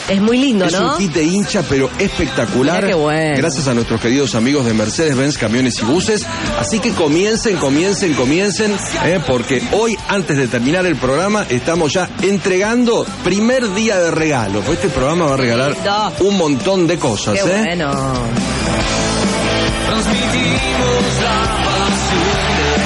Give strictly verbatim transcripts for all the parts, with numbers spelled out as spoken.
Es muy lindo, es ¿no? Es un kit de hincha, pero espectacular. Mirá qué bueno. Gracias a nuestros queridos amigos de Mercedes-Benz Camiones y Buses. Así que comiencen, comiencen, comiencen, eh, porque hoy, antes de terminar el programa, estamos ya entregando primer día de regalo. Este programa va a regalar lindo. un montón de cosas. Qué ¿eh? bueno. Transmitimos la pasión del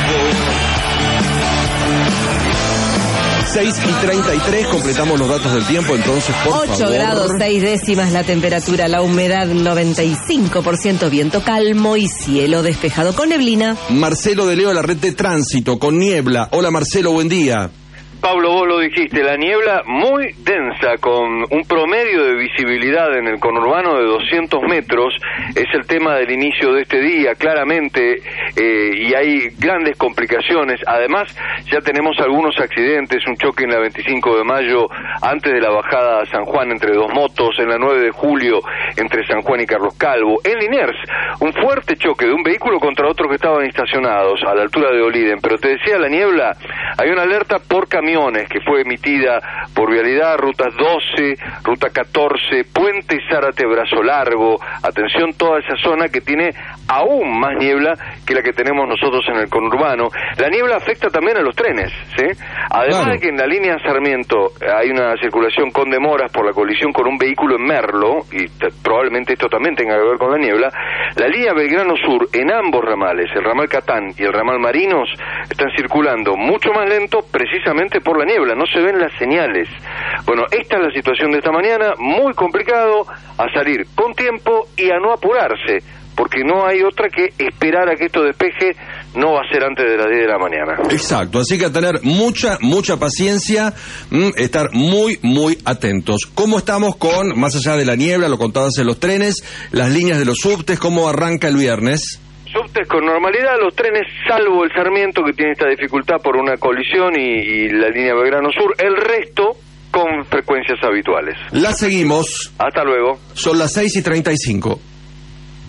seis y treinta y tres, completamos los datos del tiempo, entonces, por ocho favor. grados seis décimas la temperatura, la humedad noventa y cinco por ciento, viento calmo y cielo despejado con neblina. Marcelo de Leo, la red de tránsito, con niebla. Hola Marcelo, buen día. Pablo, vos lo dijiste, la niebla muy densa, con un promedio de visibilidad en el conurbano de doscientos metros, es el tema del inicio de este día, claramente, eh, y hay grandes complicaciones. Además, ya tenemos algunos accidentes, un choque en la veinticinco de mayo, antes de la bajada a San Juan entre dos motos, en la nueve de julio, entre San Juan y Carlos Calvo. En Liniers, un fuerte choque de un vehículo contra otro que estaban estacionados a la altura de Oliden, pero te decía, la niebla, hay una alerta por camión que fue emitida por Vialidad, rutas doce, ruta catorce, Puente Zárate, Brazo Largo. Atención, toda esa zona que tiene aún más niebla que la que tenemos nosotros en el conurbano. La niebla afecta también a los trenes, ¿sí? Además claro. de que en la línea Sarmiento hay una circulación con demoras por la colisión con un vehículo en Merlo, y t- probablemente esto también tenga que ver con la niebla, la línea Belgrano Sur, en ambos ramales, el ramal Catán y el ramal Marinos, están circulando mucho más lento precisamente por la niebla, no se ven las señales. Bueno, esta es la situación de esta mañana, muy complicado, a salir con tiempo y a no apurarse, porque no hay otra que esperar a que esto despeje, no va a ser antes de las diez de la mañana. Exacto, así que a tener mucha, mucha paciencia, mmm, estar muy, muy atentos. ¿Cómo estamos con, más allá de la niebla, lo contabas en los trenes, las líneas de los subtes, cómo arranca el viernes? Subtes con normalidad, los trenes, salvo el Sarmiento, que tiene esta dificultad por una colisión, y, y la línea Belgrano Sur, el resto con frecuencias habituales. La seguimos. Hasta luego. Son las seis y treinta y cinco.